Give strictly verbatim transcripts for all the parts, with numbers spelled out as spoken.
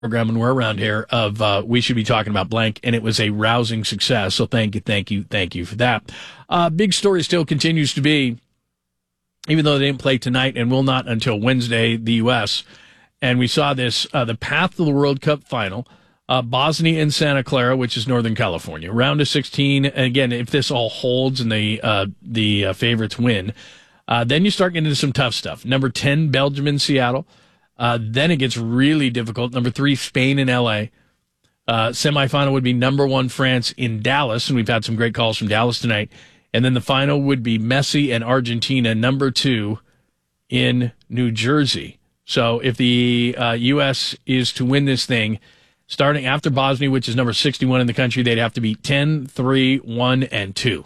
program when we're around here of uh, we should be talking about blank, and it was a rousing success. So thank you, thank you, thank you for that. Uh, big story still continues to be, even though they didn't play tonight and will not until Wednesday, the U S And we saw this, uh, the path to the World Cup final, uh, Bosnia and Santa Clara, which is Northern California, round of sixteen. And again, if this all holds and the uh, the uh, favorites win, uh, then you start getting into some tough stuff. Number ten, Belgium and Seattle. Uh, then it gets really difficult. Number three, Spain and L A. Uh, semifinal would be number one, France in Dallas, and we've had some great calls from Dallas tonight. And then the final would be Messi and Argentina, number two, in New Jersey. So if the uh, U S is to win this thing, starting after Bosnia, which is number sixty-one in the country, they'd have to beat ten, three, one, and two.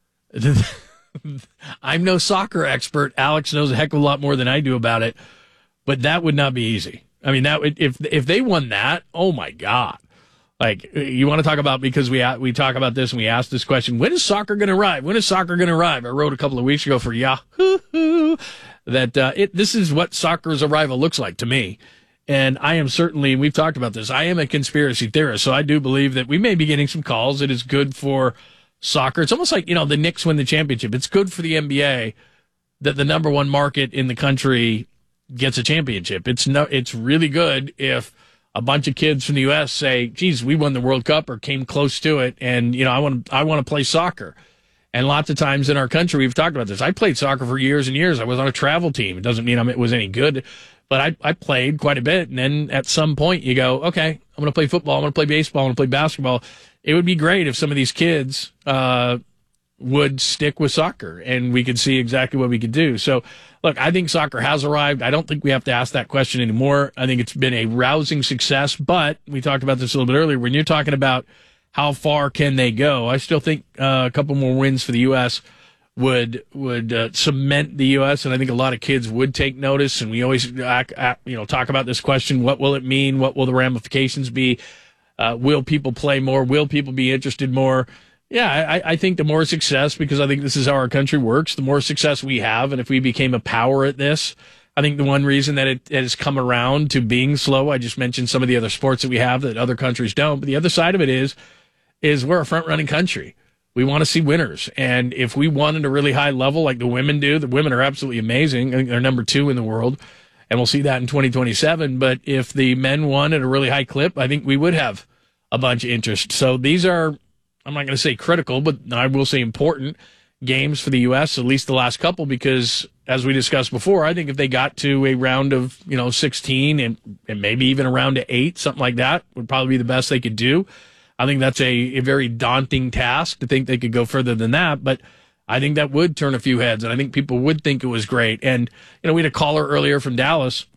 I'm no soccer expert. Alex knows a heck of a lot more than I do about it. But that would not be easy. I mean, that would, if if they won that, oh my God! Like, you want to talk about, because we we talk about this and we ask this question: when is soccer going to arrive? When is soccer going to arrive? I wrote a couple of weeks ago for Yahoo that uh, it this is what soccer's arrival looks like to me, and I am certainly. We've talked about this. I am a conspiracy theorist, so I do believe that we may be getting some calls. It is good for soccer. It's almost like, you know, the Knicks win the championship. It's good for the N B A that the number one market in the country gets a championship. It's no, it's really good if a bunch of kids from the U S say, geez, we won the World Cup or came close to it. And, you know, I want to, I want to play soccer. And lots of times in our country, we've talked about this. I played soccer for years and years. I was on a travel team. It doesn't mean I was any good, but I, I played quite a bit. And then at some point you go, okay, I'm going to play football. I'm going to play baseball. I'm going to play basketball. It would be great if some of these kids, uh, would stick with soccer and we could see exactly what we could do. So, look, I think soccer has arrived. I don't think we have to ask that question anymore. I think it's been a rousing success, but we talked about this a little bit earlier. When you're talking about how far can they go, I still think uh, a couple more wins for the U S would would uh, cement the U S, and I think a lot of kids would take notice. And we always uh, uh, you know talk about this question: what will it mean? What will the ramifications be? Uh, will people play more? Will people be interested more? Yeah, I, I think the more success, because I think this is how our country works, the more success we have, and if we became a power at this, I think the one reason that it, it has come around to being slow, I just mentioned some of the other sports that we have that other countries don't, but the other side of it is, is we're a front-running country. We want to see winners, and if we won at a really high level like the women do, the women are absolutely amazing. I think they're number two in the world, and we'll see that in twenty twenty-seven, but if the men won at a really high clip, I think we would have a bunch of interest. So these are, I'm not going to say critical, but I will say important games for the U S, at least the last couple, because as we discussed before, I think if they got to a round of, you know, sixteen and, and maybe even a round of eight, something like that would probably be the best they could do. I think that's a, a very daunting task to think they could go further than that, but I think that would turn a few heads, and I think people would think it was great. And, you know, we had a caller earlier from Dallas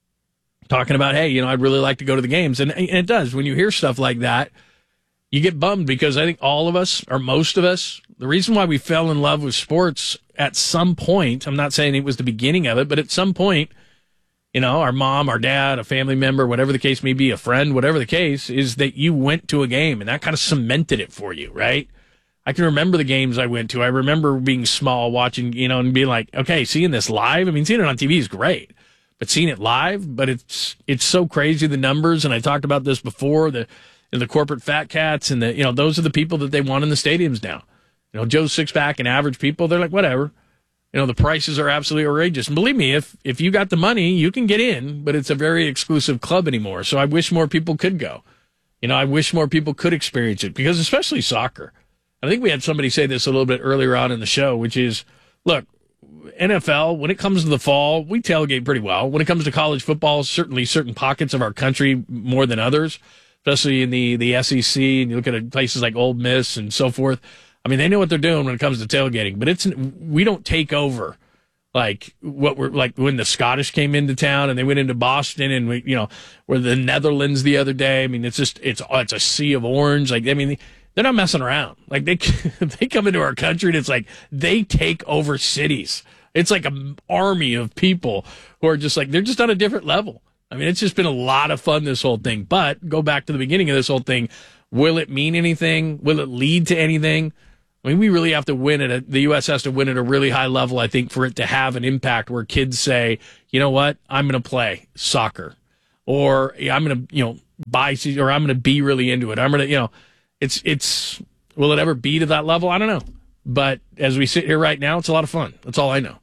talking about, hey, you know, I'd really like to go to the games. And, and it does. When you hear stuff like that, you get bummed, because I think all of us, or most of us, the reason why we fell in love with sports at some point, I'm not saying it was the beginning of it, but at some point, you know, our mom, our dad, a family member, whatever the case may be, a friend, whatever the case, is that you went to a game, and that kind of cemented it for you, right? I can remember the games I went to. I remember being small, watching, you know, and being like, okay, seeing this live, I mean, seeing it on T V is great, but seeing it live, but it's it's so crazy, the numbers, and I talked about this before, the the corporate fat cats, and the, you know, those are the people that they want in the stadiums now. You know, Joe Sixpack and average people, they're like, whatever. You know, the prices are absolutely outrageous. And believe me, if if you got the money, you can get in, but it's a very exclusive club anymore. So I wish more people could go. You know, I wish more people could experience it, because especially soccer. I think we had somebody say this a little bit earlier on in the show, which is, look, N F L, when it comes to the fall, we tailgate pretty well. When it comes to college football, certainly certain pockets of our country more than others, especially in the, the S E C, and you look at places like Ole Miss and so forth. I mean, they know what they're doing when it comes to tailgating, but it's, we don't take over like what we're like when the Scottish came into town and they went into Boston, and we, you know, we're the Netherlands the other day. I mean, it's just, it's, it's a sea of orange. Like, I mean, they're not messing around. Like, they, they come into our country and it's like they take over cities. It's like an army of people who are just like, they're just on a different level. I mean, it's just been a lot of fun, this whole thing. But go back to the beginning of this whole thing. Will it mean anything? Will it lead to anything? I mean, we really have to win at a, the U S has to win at a really high level, I think, for it to have an impact where kids say, you know what, I'm going to play soccer. Or I'm going to, you know, buy season, or I'm going to be really into it. I'm going to, you know, it's it's. Will it ever be to that level? I don't know. But as we sit here right now, it's a lot of fun. That's all I know.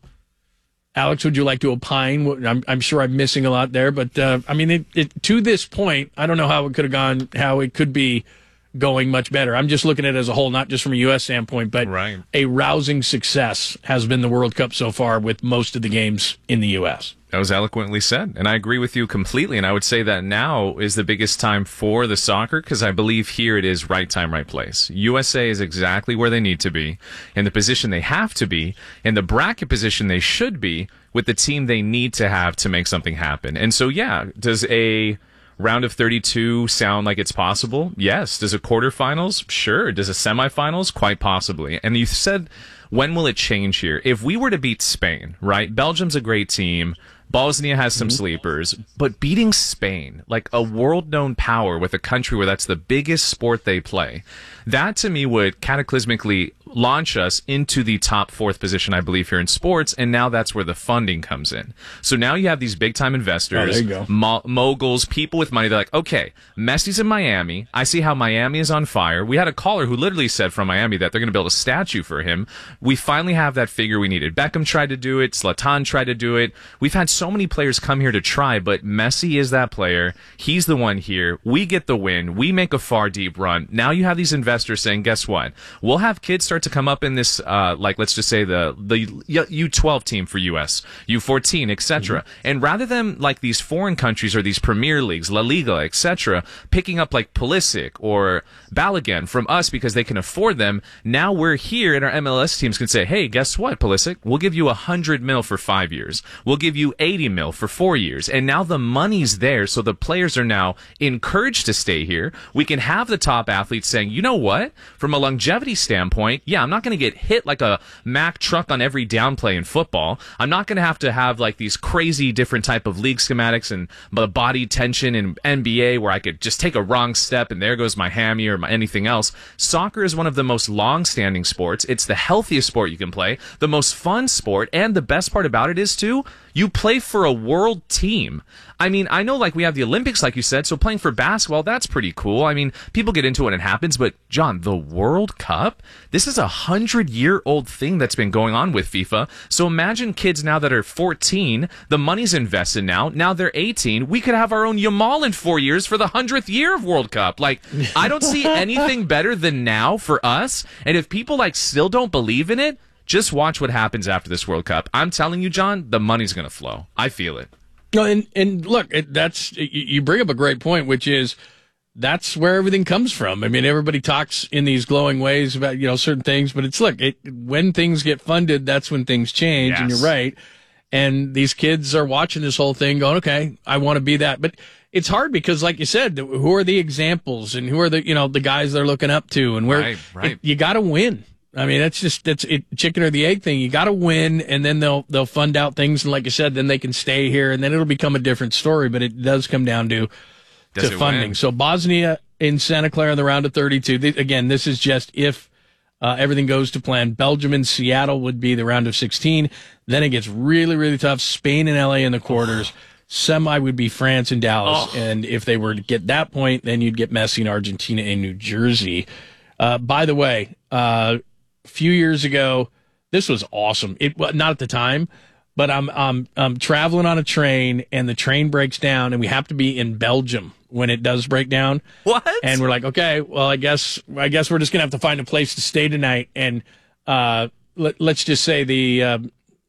Alex, would you like to opine? I'm, I'm sure I'm missing a lot there, but uh, I mean, it, it, to this point, I don't know how it could have gone, how it could be going much better. I'm just looking at it as a whole, not just from a U S standpoint, but right. A rousing success has been the World Cup so far with most of the games in the U S. That was eloquently said, and I agree with you completely. And I would say that now is the biggest time for the soccer, because I believe here it is right time, right place. U S A is exactly where they need to be, in the position they have to be, in the bracket position they should be, with the team they need to have to make something happen. And so, yeah, does a round of thirty-two sound like it's possible? Yes. Does a quarterfinals? Sure. Does a semifinals? Quite possibly. And you said, when will it change here? If we were to beat Spain, right? Belgium's a great team. Bosnia has some sleepers, but beating Spain, like a world-known power with a country where that's the biggest sport they play, that to me would cataclysmically launch us into the top fourth position, I believe, here in sports, and now that's where the funding comes in. So now you have these big-time investors, oh, there you go. mo- moguls, people with money. They're like, okay, Messi's in Miami. I see how Miami is on fire. We had a caller who literally said from Miami that they're going to build a statue for him. We finally have that figure we needed. Beckham tried to do it. Zlatan tried to do it. We've had so many players come here to try, but Messi is that player. He's the one here. We get the win. We make a far, deep run. Now you have these investors saying, guess what? We'll have kids start to come up in this, uh, like, let's just say the the U twelve team for U S, U fourteen, et cetera. Mm-hmm. And rather than like these foreign countries or these Premier Leagues, La Liga, et cetera, picking up like Pulisic or Balogun from us because they can afford them, now we're here and our M L S teams can say, hey, guess what, Pulisic? We'll give you one hundred mil for five years. We'll give you eighty mil for four years. And now the money's there, so the players are now encouraged to stay here. We can have the top athletes saying, you know what? From a longevity standpoint, yeah, I'm not going to get hit like a Mack truck on every down play in football. I'm not going to have to have like these crazy different type of league schematics and the body tension in N B A where I could just take a wrong step and there goes my hammy or my anything else. Soccer is one of the most long-standing sports. It's the healthiest sport you can play, the most fun sport, and the best part about it is, too, you play for a world team. I mean, I know like we have the Olympics, like you said, so playing for basketball, that's pretty cool. I mean, people get into it when it happens, but John, the World Cup, this is a hundred-year-old thing that's been going on with FIFA. So imagine kids now that are fourteen, the money's invested now, now they're eighteen. We could have our own Yamal in four years for the hundredth year of World Cup. Like, I don't see anything better than now for us, and if people like still don't believe in it, just watch what happens after this World Cup. I'm telling you, John, the money's going to flow. I feel it. No, and and look, it, that's you bring up a great point, which is that's where everything comes from. I mean, everybody talks in these glowing ways about, you know, certain things, but it's look, it, when things get funded, that's when things change. Yes. And you're right. And these kids are watching this whole thing, going, "Okay, I want to be that." But it's hard because, like you said, who are the examples and who are the you know the guys they're looking up to, and where right, right. It, you got to win. I mean, that's just that's it, chicken or the egg thing. You got to win, and then they'll they'll fund out things, and like you said, then they can stay here, and then it'll become a different story. But it does come down to does to funding. Win? So Bosnia in Santa Clara in the round of thirty-two. Th- again, this is just if uh, everything goes to plan. Belgium and Seattle would be the round of sixteen. Then it gets really really tough. Spain and L A in the quarters. Semi would be France and Dallas, oh. and if they were to get that point, then you'd get Messi in Argentina and New Jersey. Uh, by the way. Uh, A few years ago, this was awesome. It well, not at the time, but I'm I'm I'm traveling on a train and the train breaks down and we have to be in Belgium when it does break down. What? And we're like, okay, well, I guess I guess we're just gonna have to find a place to stay tonight. And uh, let, let's just say the uh,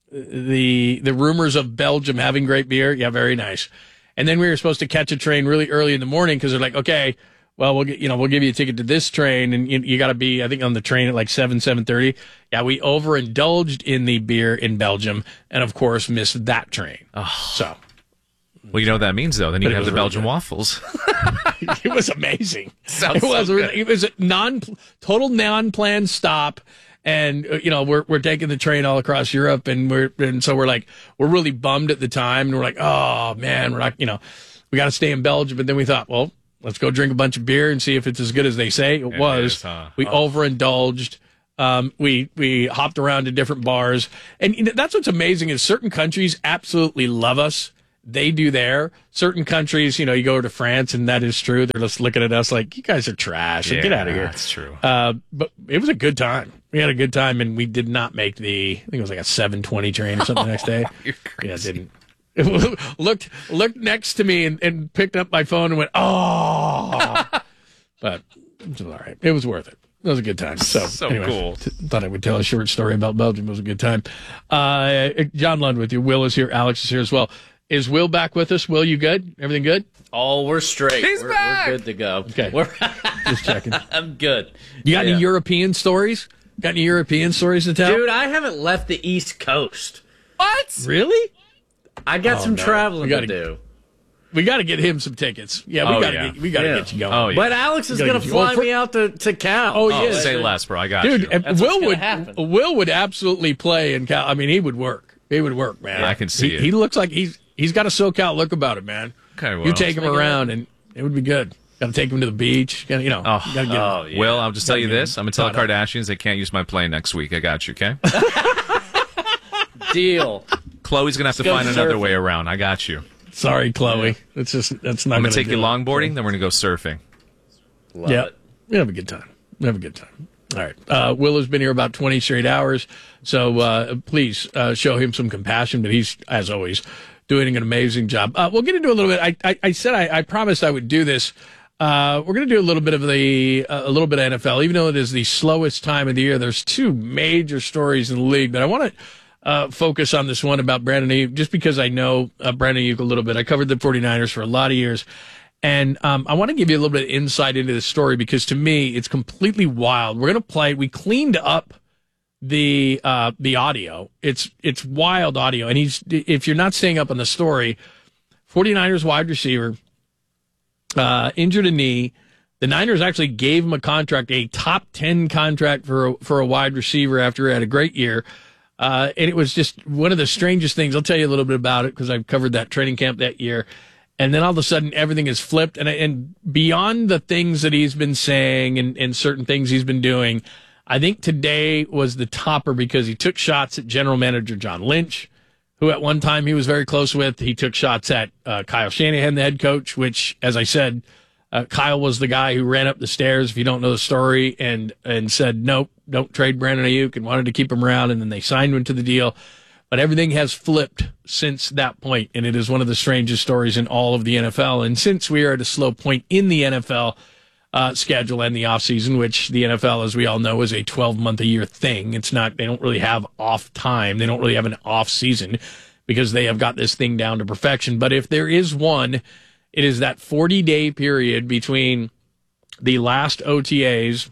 the the rumors of Belgium having great beer, yeah, very nice. And then we were supposed to catch a train really early in the morning because they're like, okay. Well, we'll get, you know, we'll give you a ticket to this train, and you, you got to be, I think, on the train at like seven, seven thirty. Yeah, we overindulged in the beer in Belgium, and of course missed that train. Oh. So, well, you know what that means, though. Then you can have the really Belgian good. Waffles. It was amazing. Sounds it was. So good. It was a non, total non-planned stop, and uh, you know we're we're taking the train all across Europe, and we're and so we're like we're really bummed at the time, and we're like, oh man, we're not, you know, we got to stay in Belgium, but then we thought, well. Let's go drink a bunch of beer and see if it's as good as they say it, it was. Is, huh? We oh. overindulged. Um, we we hopped around to different bars, and you know, that's what's amazing is certain countries absolutely love us, they do there. Certain countries, you know, you go to France, and that is true. They're just looking at us like, you guys are trash. Yeah, Get out of here. That's true. Uh, but it was a good time. We had a good time, and we did not make the, I think it was like a seven twenty train or something the next day. You're crazy. Yeah, it didn't. It looked looked next to me and, and picked up my phone and went, oh. But it was all right. It was worth it. It was a good time. So, So anyway, cool. T- thought I would tell a short story about Belgium. It was a good time. Uh, John Lund with you. Will is here. Alex is here as well. Is Will back with us? Will, you good? Everything good? Oh, we're straight. He's we're, back! we're good to go. Okay. We're Just checking. I'm good. You got Yeah. any European stories? Got any European stories to tell? Dude, I haven't left the East Coast. What? Really? I got Oh, some no. traveling We gotta- to do. We got to get him some tickets. Yeah, we Oh, got to yeah. get we got to Yeah. get you going. Oh, yeah. But Alex is You gotta going to get you- fly oh, for- me out to, to Cal. Oh, Oh, yeah. say less, bro. I got Dude, you. and That's Will what's gonna would happen. Will would absolutely play in Cal. I mean, he would work. He would work, man. Yeah, I can see he, it. He looks like he's he's got a SoCal look about him, man. Okay, well, you take him let's make it around, and it would be good. Got to take him to the beach. Gotta, you know, Oh. gotta get him. Oh, yeah. Will, I'll just tell you Gotta get this. I'm going to tell the caught up. Kardashians they can't use my plane next week. I got you, okay? Deal. Chloe's going to have to go find another surfing. way around. I got you. Sorry, Chloe. It's just that's not. I'm going going to take you longboarding, then we're going to go surfing. Love Yeah, it. we have a good time. We have a good time. All right. Uh, Will has been here about twenty straight hours, so uh, please uh, show him some compassion. But he's, as always, doing an amazing job. Uh, we'll get into a little bit. I, I, I said I, I promised I would do this. Uh, we're going to do a little bit of the uh, a little bit of N F L, even though it is the slowest time of the year. There's two major stories in the league, but I want to uh, focus on this one about Brandon Ayuk, just because I know uh, Brandon Ayuk a little bit. I covered the 49ers for a lot of years. And um, I want to give you a little bit of insight into this story because to me, it's completely wild. We're going to play. We cleaned up the uh, the audio. It's it's wild audio. And he's if you're not staying up on the story, 49ers wide receiver uh, injured a knee. The Niners actually gave him a contract, a top ten contract for a, for a wide receiver after he had a great year. Uh, and it was just one of the strangest things. I'll tell you a little bit about it because I've covered that training camp that year. And then all of a sudden, everything is flipped. And, and beyond the things that he's been saying and, and certain things he's been doing, I think today was the topper because he took shots at general manager John Lynch, who at one time he was very close with. He took shots at uh, Kyle Shanahan, the head coach, which, as I said, uh, Kyle was the guy who ran up the stairs, if you don't know the story, and, and said, nope, don't trade Brandon Ayuk, and wanted to keep him around. And then they signed him to the deal. But everything has flipped since that point, and it is one of the strangest stories in all of the N F L. And since we are at a slow point in the N F L uh, schedule and the offseason, which the N F L, as we all know, is a twelve-month-a-year thing. It's not, they don't really have off time. They don't really have an off season because they have got this thing down to perfection. But if there is one, it is that forty-day period between the last O T As,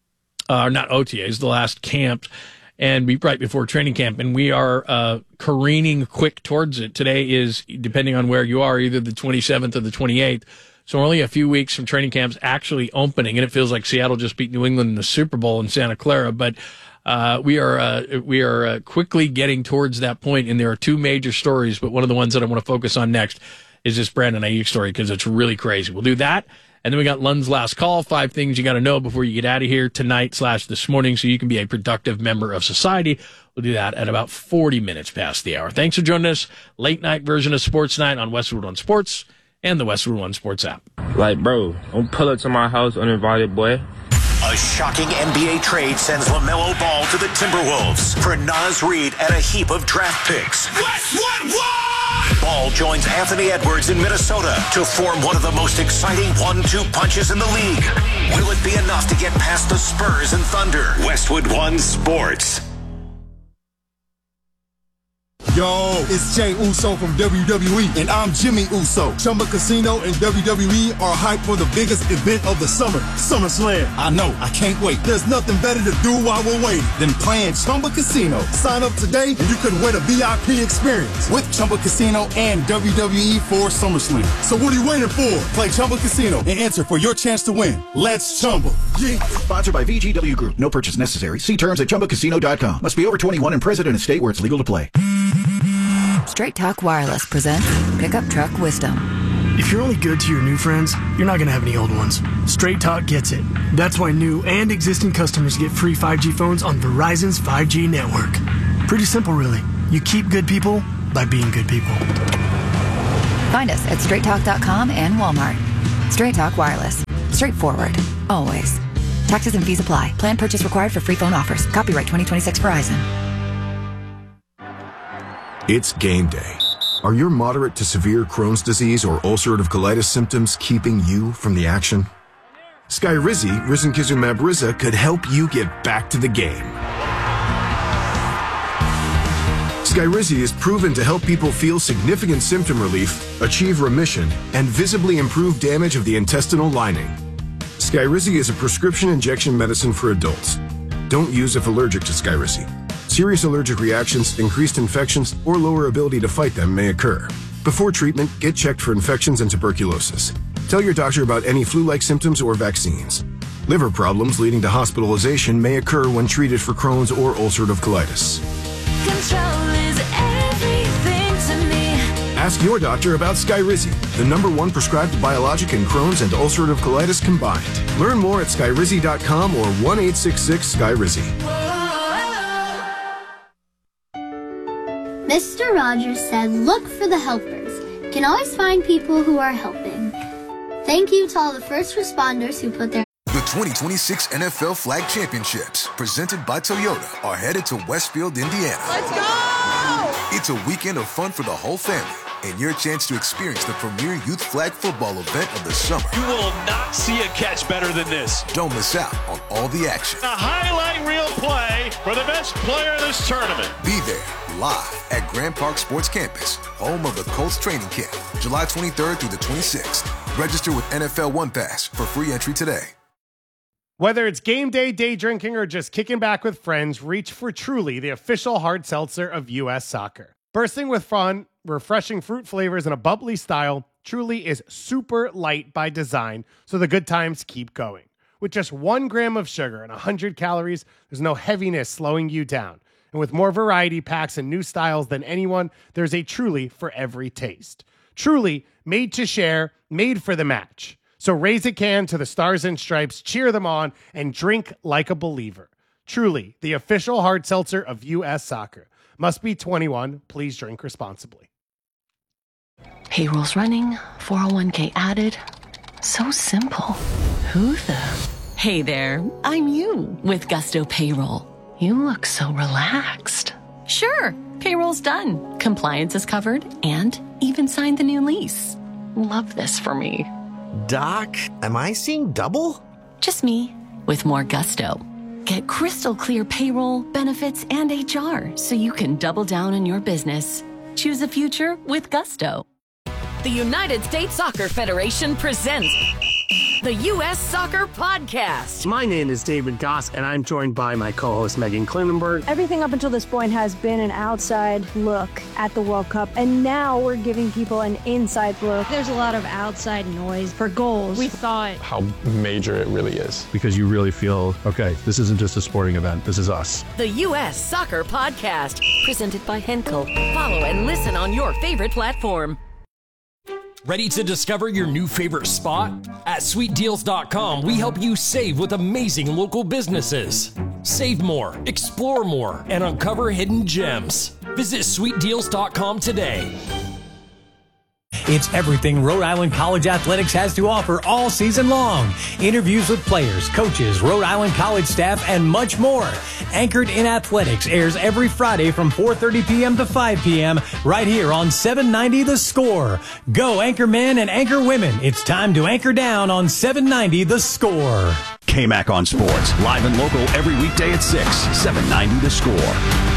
uh, not O T As, the last camp, and be right before training camp, and we are uh, careening quick towards it. Today is, depending on where you are, either the twenty-seventh or the twenty-eighth. So we're only a few weeks from training camps actually opening, and it feels like Seattle just beat New England in the Super Bowl in Santa Clara. But uh, we are uh, we are uh, quickly getting towards that point, and there are two major stories. But one of the ones that I want to focus on next is this Brandon Ayuk story because it's really crazy. We'll do that. And then we got Lund's last call, five things you got to know before you get out of here tonight slash this morning so you can be a productive member of society. We'll do that at about forty minutes past the hour. Thanks for joining us. Late night version of Sports Night on Westwood One Sports and the Westwood One Sports app. Like, bro, don't pull up to my house uninvited, boy. A shocking N B A trade sends LaMelo Ball to the Timberwolves for Naz Reid and a heap of draft picks. Westwood One! Ball joins Anthony Edwards in Minnesota to form one of the most exciting one two punches in the league. Will it be enough to get past the Spurs and Thunder? Westwood One Sports. Yo, it's Jay Uso from W W E, and I'm Jimmy Uso. Chumba Casino and W W E are hyped for the biggest event of the summer, SummerSlam. I know, I can't wait. There's nothing better to do while we're waiting than playing Chumba Casino. Sign up today, and you could win a V I P experience with Chumba Casino and W W E for SummerSlam. So what are you waiting for? Play Chumba Casino and enter for your chance to win. Let's Chumba. Yeah. Sponsored by V G W Group. No purchase necessary. See terms at Chumba Casino dot com. Must be over twenty-one and present in a state where it's legal to play. Straight Talk Wireless presents Pickup Truck Wisdom. If you're only good to your new friends, you're not going to have any old ones. Straight Talk gets it. That's why new and existing customers get free five G phones on Verizon's five G network. Pretty simple, really. You keep good people by being good people. Find us at straight talk dot com and Walmart. Straight Talk Wireless. Straightforward. Always. Taxes and fees apply. Plan purchase required for free phone offers. Copyright twenty twenty-six Verizon. It's game day. Are your moderate to severe Crohn's disease or ulcerative colitis symptoms keeping you from the action? Skyrizi, risankizumab Riza, could help you get back to the game. Skyrizi is proven to help people feel significant symptom relief, achieve remission, and visibly improve damage of the intestinal lining. Skyrizi is a prescription injection medicine for adults. Don't use if allergic to Skyrizi. Serious allergic reactions, increased infections, or lower ability to fight them may occur. Before treatment, get checked for infections and tuberculosis. Tell your doctor about any flu-like symptoms or vaccines. Liver problems leading to hospitalization may occur when treated for Crohn's or ulcerative colitis. Control is everything to me. Ask your doctor about Skyrizi, the number one prescribed biologic in Crohn's and ulcerative colitis combined. Learn more at skyrizi dot com or one eight six six Skyrizi. Mister Rogers said, look for the helpers. You can always find people who are helping. Thank you to all the first responders who put their... The twenty twenty-six N F L Flag Championships, presented by Toyota, are headed to Westfield, Indiana. Let's go! It's a weekend of fun for the whole family, and your chance to experience the premier youth flag football event of the summer. You will not see a catch better than this. Don't miss out on all the action. A highlight reel play for the best player of this tournament. Be there, live at Grand Park Sports Campus, home of the Colts training camp, July twenty-third through the twenty-sixth. Register with N F L One Pass for free entry today. Whether it's game day, day drinking, or just kicking back with friends, reach for Truly, the official hard seltzer of U S Soccer. Bursting with fun, refreshing fruit flavors, and a bubbly style, Truly is super light by design, so the good times keep going. With just one gram of sugar and one hundred calories, there's no heaviness slowing you down. And with more variety packs and new styles than anyone, there's a Truly for every taste. Truly, made to share, made for the match. So raise a can to the Stars and Stripes, cheer them on, and drink like a believer. Truly, the official hard seltzer of U S Soccer. Must be twenty-one. Please drink responsibly. Payroll's running, four oh one k added. So simple. Who the? Hey there, I'm you with Gusto Payroll. You look so relaxed. Sure, payroll's done. Compliance is covered and even signed the new lease. Love this for me. Doc, am I seeing double? Just me with more gusto. Get crystal clear payroll, benefits, and H R so you can double down on your business. Choose a future with Gusto. The United States Soccer Federation presents the U S Soccer Podcast. My name is David Goss, and I'm joined by my co-host Megan Klinenberg. Everything up until this point has been an outside look at the World Cup, and now we're giving people an inside look. There's a lot of outside noise for goals. We thought how major it really is. Because you really feel, okay, this isn't just a sporting event, this is us. The U S Soccer Podcast, presented by Henkel. Follow and listen on your favorite platform. Ready to discover your new favorite spot? At sweet deals dot com, we help you save with amazing local businesses. Save more, explore more, and uncover hidden gems. Visit sweet deals dot com today. It's everything Rhode Island College Athletics has to offer all season long. Interviews with players, coaches, Rhode Island College staff, and much more. Anchored in Athletics airs every Friday from four thirty p.m. to five p.m. right here on seven ninety The Score. Go Anchor Men and Anchor Women. It's time to anchor down on seven ninety The Score. K-Mac on Sports, live and local every weekday at six, seven ninety The Score.